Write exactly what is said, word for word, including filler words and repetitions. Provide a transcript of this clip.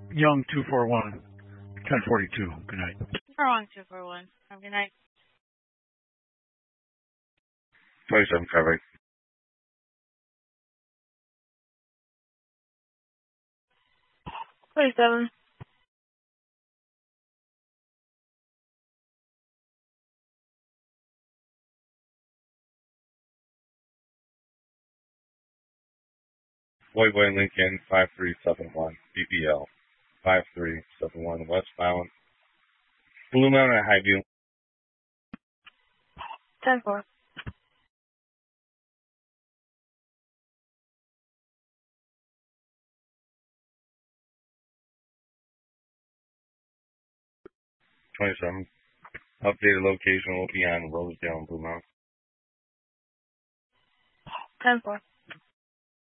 Young two four one, ten forty-two. Good night. Wrong two four one. Have a good night. twenty-seven covered. twenty-seven. Boy Boy Lincoln, five three seven one, B B L, five three seven one, westbound. Blue Mountain at Highview. ten four. twenty-seven. Updated location will be on Rosedale and Blue Mountain. ten four.